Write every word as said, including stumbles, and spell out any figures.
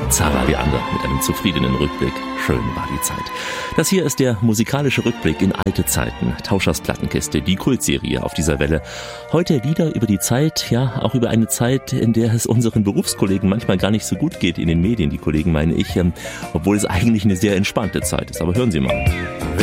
Xaver Leander mit einem zufriedenen Rückblick. Schön war die Zeit. Das hier ist der musikalische Rückblick in alte Zeiten. Tauschers Plattenkiste, die Kultserie auf dieser Welle. Heute Lieder über die Zeit, ja, auch über eine Zeit, in der es unseren Berufskollegen manchmal gar nicht so gut geht in den Medien, die Kollegen meine ich, ähm, obwohl es eigentlich eine sehr entspannte Zeit ist. Aber hören Sie mal.